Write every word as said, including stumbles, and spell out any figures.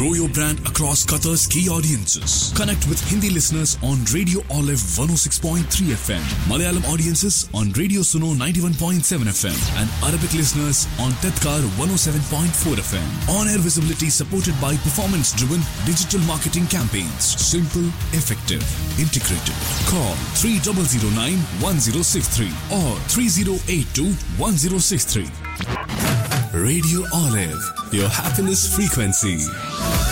Grow your brand across Qatar's key audiences. Connect with Hindi listeners on Radio Olive one oh six point three F M, Malayalam audiences on Radio Suno ninety-one point seven F M, and Arabic listeners on Tedkar one oh seven point four F M. On-air visibility supported by performance-driven digital marketing campaigns. Simple, effective, integrated. Call three zero zero nine one zero six three or three zero eight two one zero six three. Radio Olive, your happiness frequency.